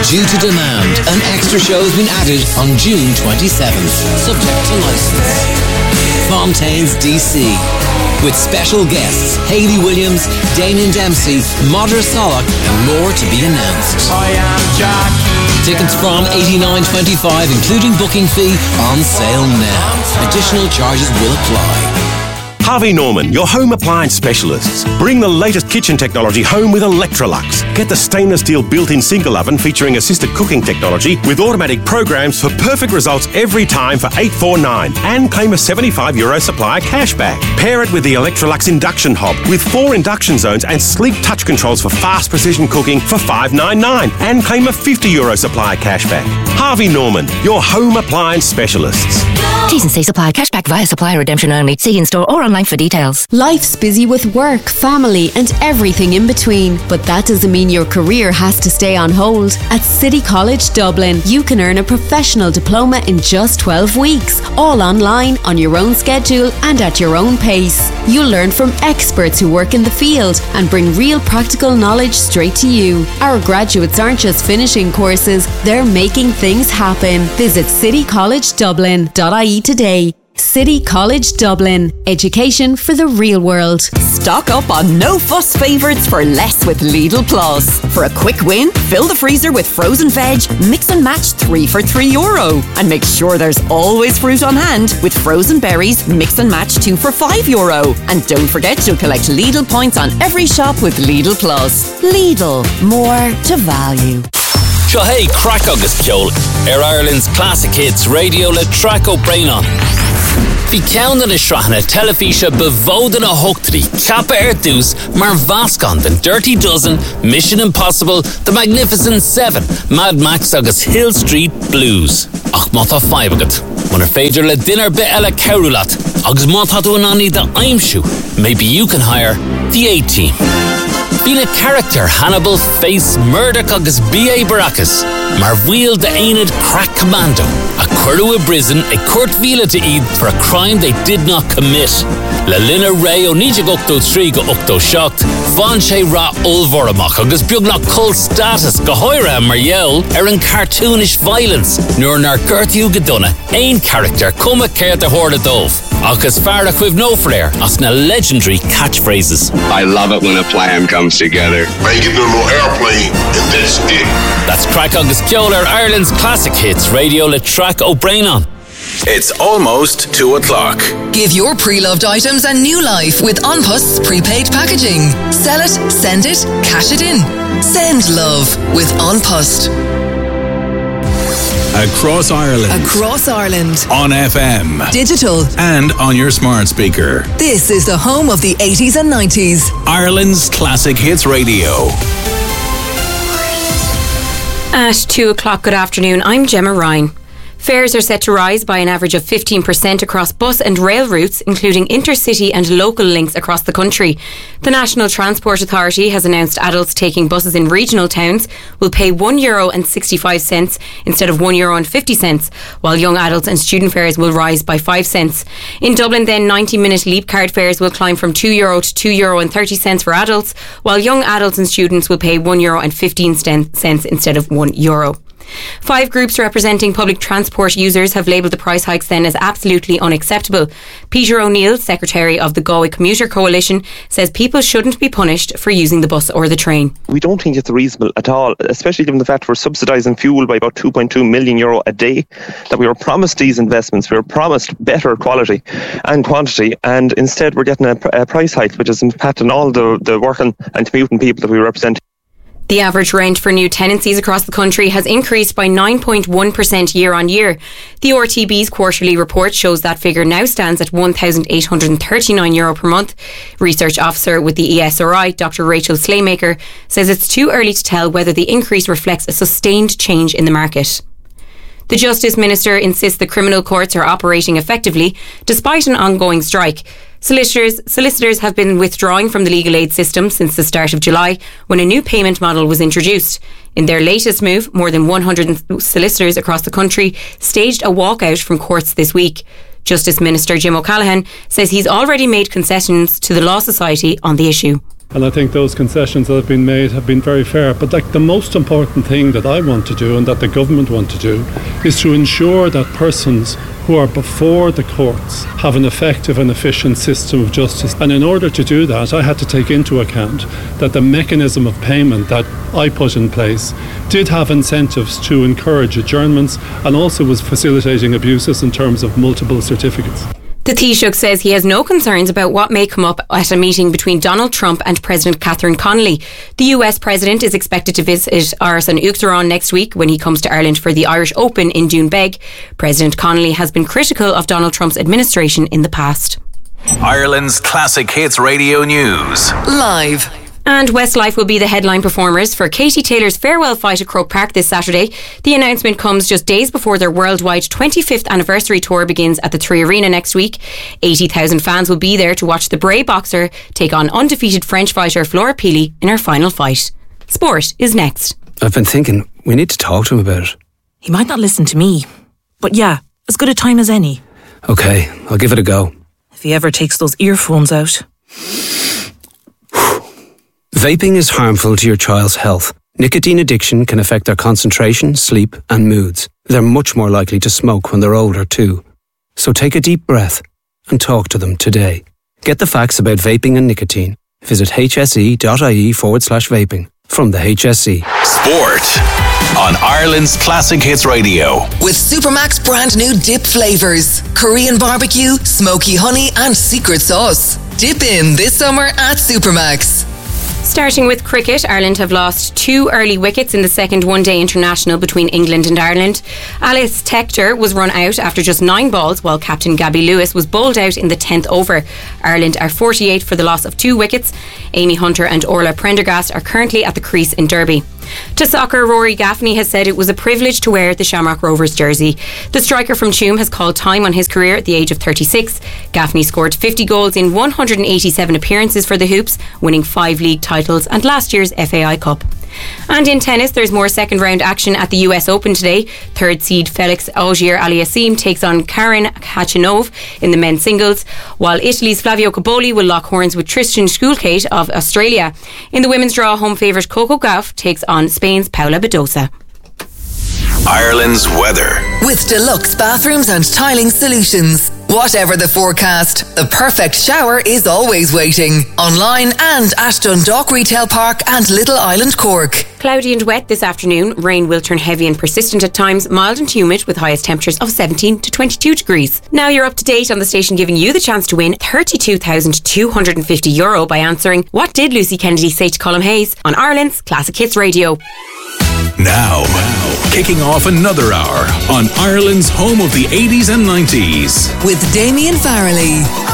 Due to demand, an extra show has been added on June 27th, subject to licence. Fontaine's DC, with special guests Hayley Williams, Damien Dempsey, Madra Solak and more to be announced. Tickets from $89.25 including booking fee on sale now. Additional charges will apply. Harvey Norman, your home appliance specialists. Bring the latest kitchen technology home with Electrolux. Get the stainless steel built-in single oven featuring assisted cooking technology with automatic programs for perfect results every time for $849 and claim a €75 supplier cashback. Pair it with the Electrolux induction hob with 4 induction zones and sleek touch controls for fast precision cooking for $599 and claim a €50 supplier cashback. Harvey Norman, your home appliance specialists. T's and C's apply. Cashback via supplier redemption only. See in store or online for details. Life's busy with work, family and everything in between. But that doesn't mean your career has to stay on hold. At City College Dublin, you can earn a professional diploma in just 12 weeks. All online, on your own schedule and at your own pace. You'll learn from experts who work in the field and bring real practical knowledge straight to you. Our graduates aren't just finishing courses, they're making things happen. Visit citycollegedublin.ie today. City College Dublin. Education for the real world. Stock up on no fuss favourites for less with Lidl Plus. For a quick win, fill the freezer with frozen veg, mix and match 3 for €3. And make sure there's always fruit on hand with frozen berries, mix and match 2 for €5. And don't forget you'll collect Lidl points on every shop with Lidl Plus. Lidl, more to value. Seo hey, crack agus ceol Ireland's classic hits radio le Track O'Brien. Bhí ceann na sreachna telefíse bevódan a hochtarí ceapa dús mar bhascan den Dirty Dozen, Mission Impossible, The Magnificent Seven, Mad Max agus Hill Street Blues. Ach má tá faibagat. When féidir le dinner bit eile ceúlat agus má tá tú an aní de aimsú. Maybe you can hire the A-Team. Bhín a character Hannibal face Murdoch agus B.A. Baracus, mar bhuiil de Aenid crack commando, a cuireadh a prison a cuirt víle to iad for a crime they did not commit. Le Lina Ray o níte goctó trí go octó seacht, bhain sé rá olmhóramach agus beag na cult status go hoire margheall an cartoonish violence, nuair nar Gerthiú Godonna, ein character cuma céirt a hórla dómh. Agus fearr chuibh no flair as na legendary catchphrases. I love it when a plan comes together. Make it a little airplane, and that's it. That's Crack agus Ceol Ireland's classic hits radio le Track O'Brien. It's almost 2 o'clock. Give your pre-loved items a new life with An Post's prepaid packaging. Sell it, send it, cash it in. Send love with An Post. Across Ireland. Across Ireland. On FM. Digital. And on your smart speaker. This is the home of the 80s and 90s. Ireland's classic hits radio. At 2 o'clock, good afternoon. I'm Gemma Ryan. Fares are set to rise by an average of 15% across bus and rail routes, including intercity and local links across the country. The National Transport Authority has announced adults taking buses in regional towns will pay €1.65 instead of €1.50, while young adults and student fares will rise by 5 cents. In Dublin, then, 90-minute Leap card fares will climb from €2 to €2.30 for adults, while young adults and students will pay €1.15 instead of €1. 5 groups representing public transport users have labelled the price hikes then as absolutely unacceptable. Peter O'Neill, Secretary of the Galway Commuter Coalition, says people shouldn't be punished for using the bus or the train. We don't think it's reasonable at all, especially given the fact we're subsidising fuel by about €2.2 million a day, that we were promised these investments, we were promised better quality and quantity, and instead we're getting a price hike which is impacting all the working and commuting people that we represent. The average rent for new tenancies across the country has increased by 9.1% year on year. The RTB's quarterly report shows that figure now stands at €1,839 per month. Research officer with the ESRI, Dr. Rachel Slaymaker, says it's too early to tell whether the increase reflects a sustained change in the market. The Justice Minister insists the criminal courts are operating effectively despite an ongoing strike. Solicitors have been withdrawing from the legal aid system since the start of July, when a new payment model was introduced. In their latest move, more than 100 solicitors across the country staged a walkout from courts this week. Justice Minister Jim O'Callaghan says he's already made concessions to the Law Society on the issue. And I think those concessions that have been made have been very fair. But like, the most important thing that I want to do and that the government want to do is to ensure that persons who are before the courts have an effective and efficient system of justice. And in order to do that, I had to take into account that the mechanism of payment that I put in place did have incentives to encourage adjournments and also was facilitating abuses in terms of multiple certificates. The Taoiseach says he has no concerns about what may come up at a meeting between Donald Trump and President Catherine Connolly. The US President is expected to visit Áras an Uachtaráin next week when he comes to Ireland for the Irish Open in Doonbeg. President Connolly has been critical of Donald Trump's administration in the past. Ireland's Classic Hits Radio News. Live. And Westlife will be the headline performers for Katie Taylor's farewell fight at Croke Park this Saturday. The announcement comes just days before their worldwide 25th anniversary tour begins at the Three Arena next week. 80,000 fans will be there to watch the Bray boxer take on undefeated French fighter Flora Peely in her final fight. Sport is next. I've been thinking, we need to talk to him about it. He might not listen to me, but yeah, as good a time as any. Okay, I'll give it a go. If he ever takes those earphones out. Vaping is harmful to your child's health. Nicotine addiction can affect their concentration, sleep and moods. They're much more likely to smoke when they're older too. So take a deep breath and talk to them today. Get the facts about vaping and nicotine. Visit hse.ie/vaping. From the HSE. Sport on Ireland's Classic Hits Radio. With Supermac's brand new dip flavours. Korean barbecue, smoky honey and secret sauce. Dip in this summer at Supermac's. Starting with cricket, Ireland have lost 2 early wickets in the second one-day international between England and Ireland. Alice Tector was run out after just 9 balls, while captain Gabby Lewis was bowled out in the 10th over. Ireland are 48 for the loss of 2 wickets. Amy Hunter and Orla Prendergast are currently at the crease in Derby. To soccer, Rory Gaffney has said it was a privilege to wear the Shamrock Rovers jersey. The striker from Tuam has called time on his career at the age of 36. Gaffney scored 50 goals in 187 appearances for the Hoops, winning 5 league titles and last year's FAI Cup. And in tennis, there's more second round action at the US Open today. Third seed Felix Auger-Aliassime takes on Karen Khachanov in the men's singles, while Italy's Flavio Cobolli will lock horns with Tristan Skulkate of Australia. In the women's draw, home favourite Coco Gauff takes on Spain's Paula Badosa. Ireland's weather. With deluxe bathrooms and tiling solutions. Whatever the forecast, the perfect shower is always waiting. Online and at Dundalk Retail Park and Little Island, Cork. Cloudy and wet this afternoon. Rain will turn heavy and persistent at times, mild and humid with highest temperatures of 17 to 22 degrees. Now you're up to date on the station giving you the chance to win €32,250 by answering What Did Lucy Kennedy Say to Colm Hayes on Ireland's Classic Hits Radio. Now, kicking off another hour on Ireland's home of the 80s and 90s. With Damien Farrelly.